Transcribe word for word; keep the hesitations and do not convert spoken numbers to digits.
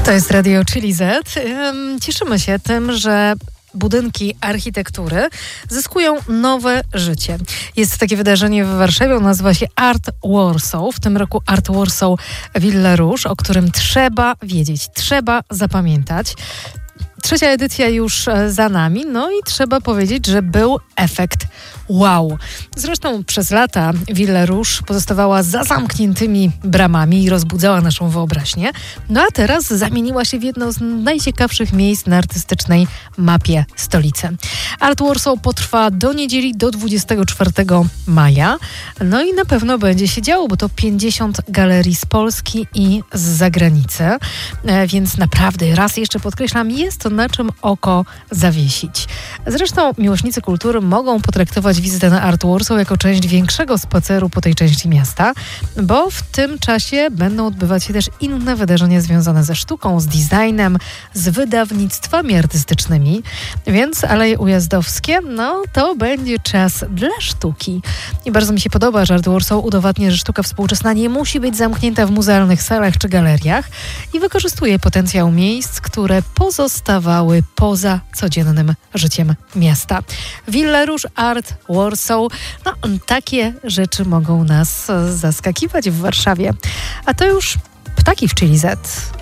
To jest Radio Chili Z. Cieszymy się tym, że budynki architektury zyskują nowe życie. Jest takie wydarzenie w Warszawie, nazywa się Art Warsaw. W tym roku Art Warsaw Villa Rouge, o którym trzeba wiedzieć, trzeba zapamiętać. Trzecia edycja już za nami, no i trzeba powiedzieć, że był efekt wow. Zresztą przez lata Villa Rouge pozostawała za zamkniętymi bramami i rozbudzała naszą wyobraźnię. No a teraz zamieniła się w jedno z najciekawszych miejsc na artystycznej mapie stolicy. Art Warsaw potrwa do niedzieli, do dwudziestego czwartego maja. No i na pewno będzie się działo, bo to pięćdziesiąt galerii z Polski i z zagranicy. E, więc naprawdę, raz jeszcze podkreślam, jest to na czym oko zawiesić. Zresztą miłośnicy kultury mogą potraktować wizytę na Art Warsaw jako część większego spaceru po tej części miasta, bo w tym czasie będą odbywać się też inne wydarzenia związane ze sztuką, z designem, z wydawnictwami artystycznymi. Więc Aleje Ujazdowskie, no to będzie czas dla sztuki. I bardzo mi się podoba, że Art Warsaw udowadnia, że sztuka współczesna nie musi być zamknięta w muzealnych salach czy galeriach i wykorzystuje potencjał miejsc, które pozostawały poza codziennym życiem miasta. Villa Rouge, Art Warsaw, no takie rzeczy mogą nas zaskakiwać w Warszawie. A to już ptaki w Chili Z.